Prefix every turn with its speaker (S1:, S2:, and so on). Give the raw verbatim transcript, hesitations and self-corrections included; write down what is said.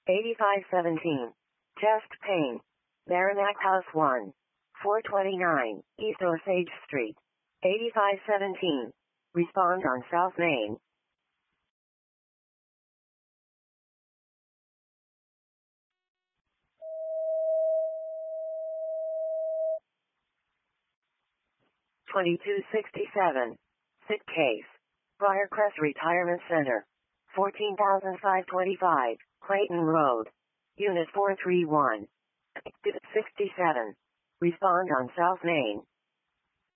S1: eighty-five seventeen. Chest pain. Merrimack House one. four twenty-nine, East Osage Street. eighty-five seventeen. Respond on South Main. twenty-two sixty-seven. Sick case. Briarcrest Retirement Center. fourteen thousand five hundred twenty-five, Clayton Road. Unit four three one. sixty-seven. Respond on South Main.